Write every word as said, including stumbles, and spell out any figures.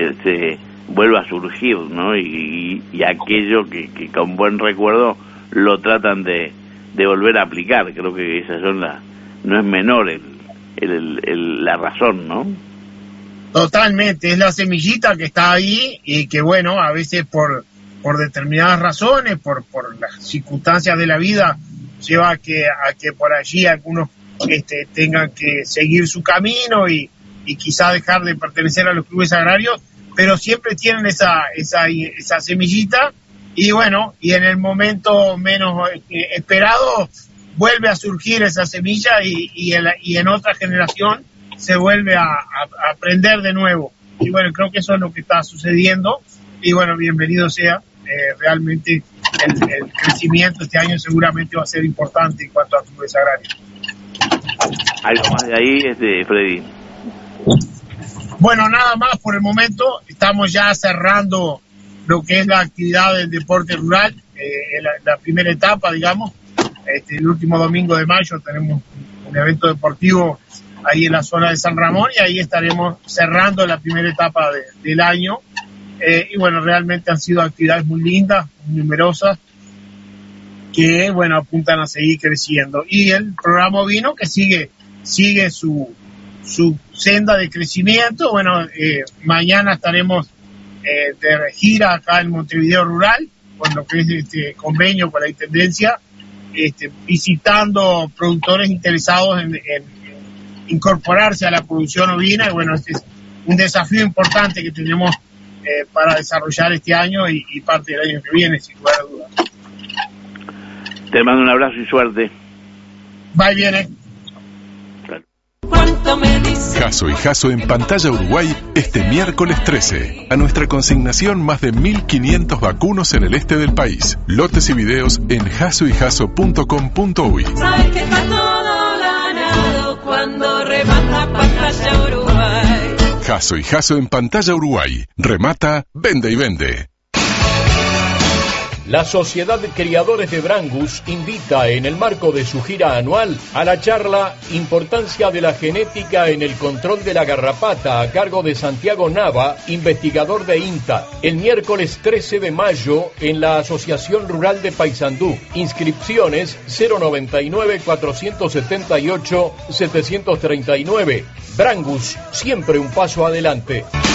se vuelva a surgir, ¿no? Y, y, y aquello que, que con buen recuerdo lo tratan de, de volver a aplicar. Creo que esas son las, no es menor el, el, el, la razón, ¿no? Totalmente, es la semillita que está ahí y que, bueno, a veces por por determinadas razones, por por las circunstancias de la vida, lleva a que a que por allí algunos este, tengan que seguir su camino y, y quizá dejar de pertenecer a los clubes agrarios, pero siempre tienen esa esa esa semillita y, bueno, y en el momento menos eh, esperado vuelve a surgir esa semilla y, y, en, la, y en otra generación se vuelve a, a, a aprender de nuevo. Y bueno, creo que eso es lo que está sucediendo. Y bueno, bienvenido sea. Eh, realmente el, el crecimiento este año seguramente va a ser importante en cuanto a clubes agrarios. ¿Algo más de ahí, este, Freddy? Bueno, nada más por el momento. Estamos ya cerrando lo que es la actividad del deporte rural, eh, la, la primera etapa, digamos. Este, el último domingo de mayo tenemos un evento deportivo ahí en la zona de San Ramón y ahí estaremos cerrando la primera etapa de, del año. Eh, y bueno, realmente han sido actividades muy lindas, muy numerosas, que bueno, apuntan a seguir creciendo. Y el programa ovino que sigue sigue su su senda de crecimiento. Bueno, eh, mañana estaremos eh, de gira acá en Montevideo Rural, con lo que es este convenio con la Intendencia, este, visitando productores interesados en, en incorporarse a la producción ovina. Y bueno, este es un desafío importante que tenemos eh, para desarrollar este año y, y parte del año que viene, sin lugar a dudas. Te mando un abrazo y suerte. Va y viene. Jasso y Jasso en Pantalla Uruguay este miércoles trece. A nuestra consignación más de mil quinientos vacunos en el este del país. Lotes y videos en jasso y jasso punto com punto uy. Sabes que está todo ganado cuando remata Pantalla Uruguay. Jasso y Jasso en Pantalla Uruguay. Remata, vende y vende. La Sociedad de Criadores de Brangus invita en el marco de su gira anual a la charla Importancia de la genética en el control de la garrapata a cargo de Santiago Nava, investigador de INTA, el miércoles trece de mayo en la Asociación Rural de Paysandú. Inscripciones cero noventa y nueve, cuatrocientos setenta y ocho, setecientos treinta y nueve. Brangus, siempre un paso adelante.